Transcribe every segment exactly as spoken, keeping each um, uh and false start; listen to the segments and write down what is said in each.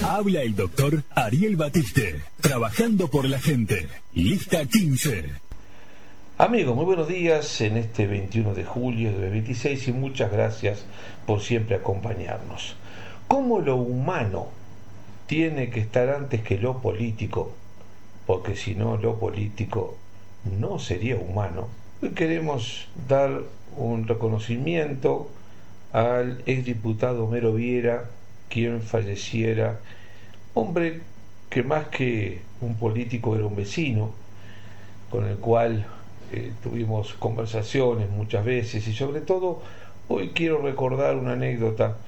Habla el doctor Ariel Batiste, trabajando por la gente. Lista quince. Amigos, muy buenos días en este veintiuno de julio de dos mil veintiséis y muchas gracias por siempre acompañarnos. ¿Cómo lo humano tiene que estar antes que lo político? Porque si no, lo político no sería humano. Hoy queremos dar un reconocimiento al exdiputado Homero Viera, quien falleciera, hombre que más que un político era un vecino, con el cual eh, tuvimos conversaciones muchas veces, y sobre todo hoy quiero recordar una anécdota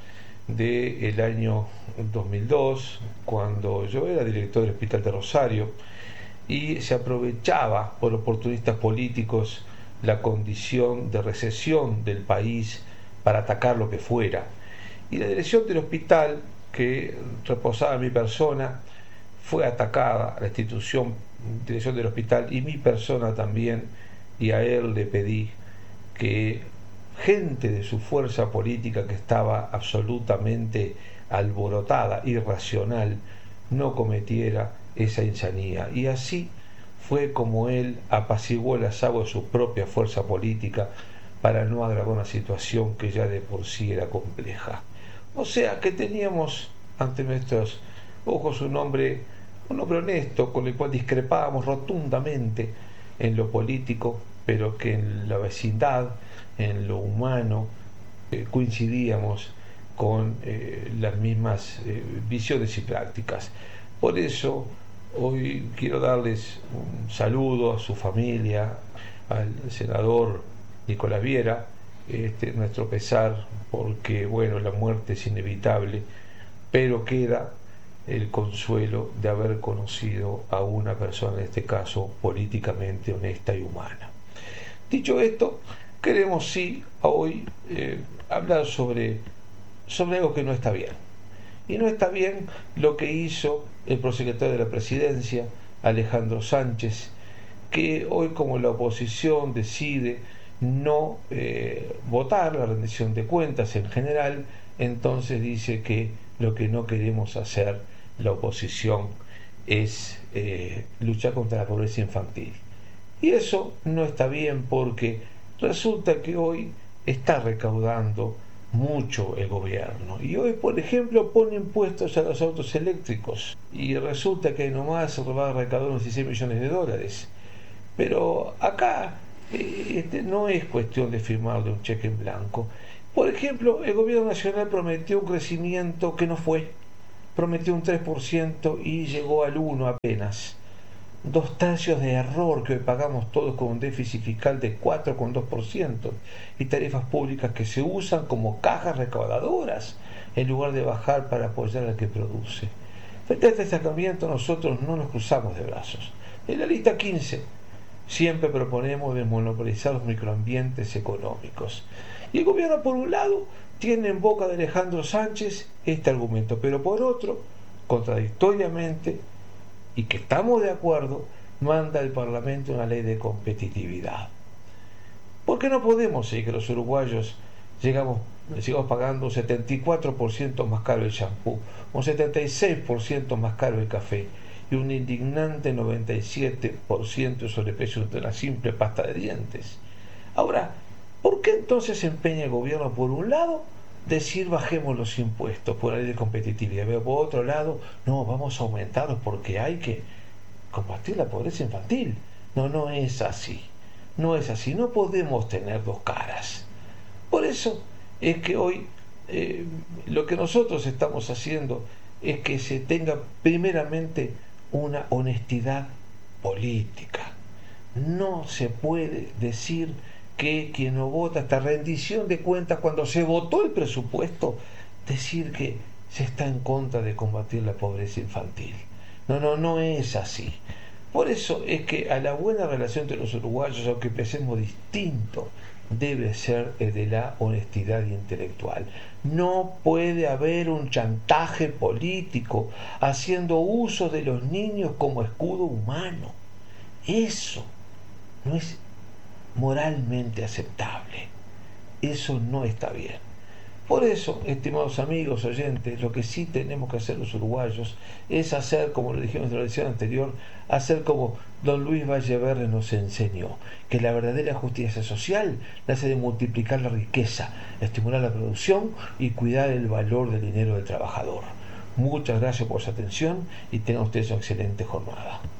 del año dos mil dos, cuando yo era director del Hospital de Rosario y se aprovechaba por oportunistas políticos la condición de recesión del país para atacar lo que fuera. Y la dirección del hospital, que reposaba en mi persona, fue atacada, la institución, dirección del hospital, y mi persona también, y a él le pedí que gente de su fuerza política, que estaba absolutamente alborotada, irracional, no cometiera esa insanía. Y así fue como él apaciguó las aguas de su propia fuerza política para no agravar una situación que ya de por sí era compleja. O sea que teníamos ante nuestros ojos un hombre, un hombre honesto, con el cual discrepábamos rotundamente en lo político, pero que en la vecindad, en lo humano, eh, coincidíamos con eh, las mismas eh, visiones y prácticas. Por eso hoy quiero darles un saludo a su familia, al senador Nicolás Viera, este, nuestro pesar, porque bueno, la muerte es inevitable, pero queda el consuelo de haber conocido a una persona, en este caso políticamente honesta y humana. Dicho esto, queremos sí hoy eh, hablar sobre, sobre algo que no está bien. Y no está bien lo que hizo el prosecretario de la Presidencia, Alejandro Sánchez, que hoy, como la oposición decide no eh, votar la rendición de cuentas en general, entonces dice que lo que no queremos hacer la oposición es eh, luchar contra la pobreza infantil. Y eso no está bien, porque resulta que hoy está recaudando mucho el gobierno, y hoy, por ejemplo, pone impuestos a los autos eléctricos, y resulta que nomás va a recaudar unos dieciséis millones de dólares. Pero acá este, no es cuestión de firmarle un cheque en blanco. Por ejemplo, el gobierno nacional prometió un crecimiento que no fue, prometió un tres por ciento y llegó al uno por ciento apenas. Dos tercios de error que hoy pagamos todos con un déficit fiscal de cuatro coma dos por ciento y tarifas públicas que se usan como cajas recaudadoras en lugar de bajar para apoyar al que produce. Frente a este estancamiento nosotros no nos cruzamos de brazos. En la lista quince siempre proponemos desmonopolizar los microambientes económicos. Y el gobierno, por un lado, tiene en boca de Alejandro Sánchez este argumento, pero por otro, contradictoriamente, y que estamos de acuerdo, manda al Parlamento una ley de competitividad. ¿Por qué no podemos seguir que los uruguayos llegamos, sigamos pagando un setenta y cuatro por ciento más caro el shampoo, un setenta y seis por ciento más caro el café y un indignante noventa y siete por ciento de sobreprecio de una simple pasta de dientes? Ahora, ¿por qué entonces se empeña el gobierno, por un lado, decir bajemos los impuestos por la ley de competitividad, pero por otro lado, no, vamos a aumentarlos porque hay que combatir la pobreza infantil? No, no es así. No es así. No podemos tener dos caras. Por eso es que hoy eh, lo que nosotros estamos haciendo es que se tenga primeramente una honestidad política. No se puede decir que quien no vota esta rendición de cuentas, cuando se votó el presupuesto, decir que se está en contra de combatir la pobreza infantil. No, no, no es así. Por eso es que a la buena relación entre los uruguayos, aunque pensemos distinto, debe ser el de la honestidad intelectual. No puede haber un chantaje político haciendo uso de los niños como escudo humano. Eso no es moralmente aceptable. Eso no está bien. Por eso, estimados amigos, oyentes, lo que sí tenemos que hacer los uruguayos es hacer, como lo dijimos en la lección anterior, hacer como don Luis Valleverre nos enseñó, que la verdadera justicia social la hace de multiplicar la riqueza, estimular la producción y cuidar el valor del dinero del trabajador. Muchas gracias por su atención y tengan ustedes una excelente jornada.